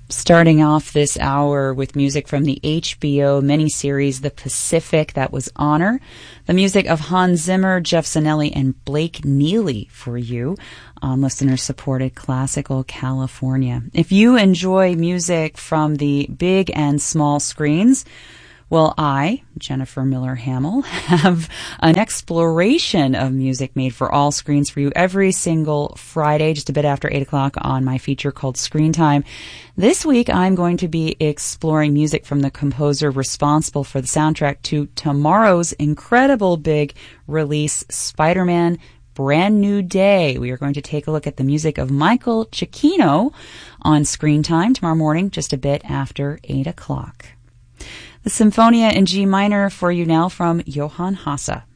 Starting off this hour with music from the HBO miniseries The Pacific, that was Honor. The music of Hans Zimmer, Jeff Zanelli, and Blake Neely for you on listener-supported Classical California. If you enjoy music from the big and small screens, well, I, Jennifer Miller Hamill, have an exploration of music made for all screens for you every single Friday, just a bit after 8 o'clock on my feature called Screen Time. This week, I'm going to be exploring music from the composer responsible for the soundtrack to tomorrow's incredible big release, Spider-Man Brand New Day. We are going to take a look at the music of Michael Giacchino on Screen Time tomorrow morning, just a bit after 8 o'clock. The Symphonia in G minor for you now from Johann Hasse.